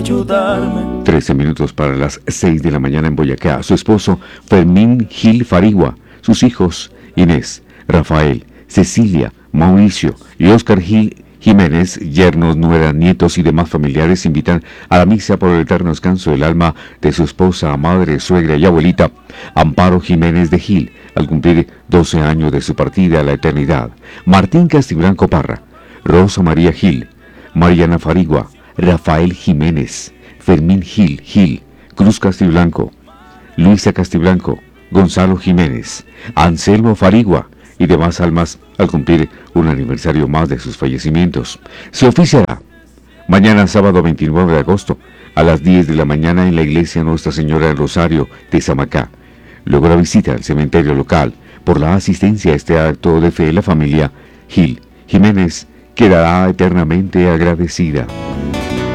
ayudarme. 13 minutos para las 6 de la mañana en Boyacá. Su esposo Fermín Gil Farigua, sus hijos Inés, Rafael, Cecilia, Mauricio y Óscar Gil Jiménez, yernos, nueras, nietos y demás familiares invitan a la misa por el eterno descanso del alma de su esposa, madre, suegra y abuelita, Amparo Jiménez de Gil, al cumplir 12 años de su partida a la eternidad. Martín Castiblanco Parra, Rosa María Gil, Mariana Farigua, Rafael Jiménez, Fermín Gil, Cruz Castiblanco, Luisa Castiblanco, Gonzalo Jiménez, Anselmo Farigua y demás almas al cumplir un aniversario más de sus fallecimientos. Se oficiará mañana sábado 29 de agosto a las 10 de la mañana en la iglesia Nuestra Señora del Rosario de Samacá. Luego la visita al cementerio local. Por la asistencia a este acto de fe, la familia Gil Jiménez quedará eternamente agradecida.